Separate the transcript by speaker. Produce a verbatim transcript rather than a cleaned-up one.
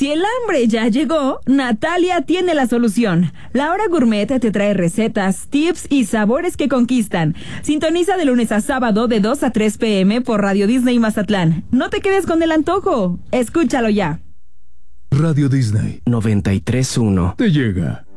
Speaker 1: Si el hambre ya llegó, Natalia tiene la solución. La Hora Gourmet te trae recetas, tips y sabores que conquistan. Sintoniza de lunes a sábado de dos a tres pm por Radio Disney Mazatlán. No te quedes con el antojo. Escúchalo ya.
Speaker 2: Radio Disney
Speaker 3: noventa y tres punto uno
Speaker 2: te llega.